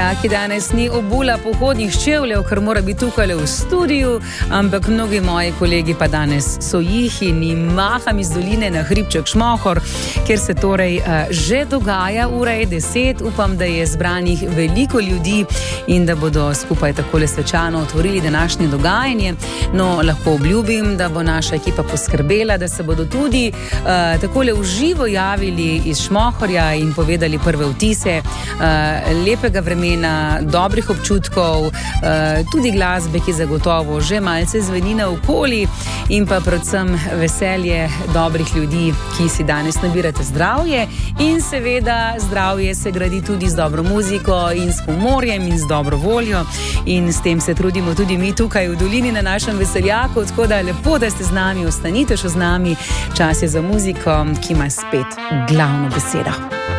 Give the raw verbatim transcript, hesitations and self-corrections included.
ki danes ni obula pohodnih čevljev, ker mora biti tukaj v studiu, ampak mnogi moji kolegi pa danes so jih in jim maham iz doline na hribček Šmohor, kjer se torej uh, že dogaja, ura je deset, upam, da je zbranih veliko ljudi in da bodo skupaj takole svečano otvorili današnje dogajanje. No, lahko obljubim, da bo naša ekipa poskrbela, da se bodo tudi uh, takole v živo javili iz Šmohorja in povedali prve vtise uh, lepega vremena, dobrih občutkov, uh, tudi glasbe, ki zagotovo že malce zveni naokoli, in pa predvsem veselje dobrih ljudi, ki si danes nabirate zdravje. In seveda zdravje se gradi tudi z dobro muziko in s humorjem in z dobro voljo, in s tem se trudimo tudi mi tukaj v dolini na našem veseljaku, tako da lepo, da ste z nami, ostanite še z nami, čas je za muziko, ki ima spet glavno besedo.